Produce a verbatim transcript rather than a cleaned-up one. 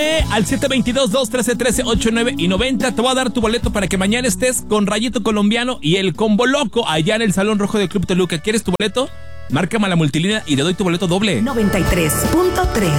Al siete dos dos, uno tres uno tres, ocho nueve y noventa. Te voy a dar tu boleto para que mañana estés con Rayito Colombiano y el Combo Loco allá en el Salón Rojo del Club Toluca. ¿Quieres tu boleto? Márcame a la multilínea y te doy tu boleto doble. noventa y tres punto tres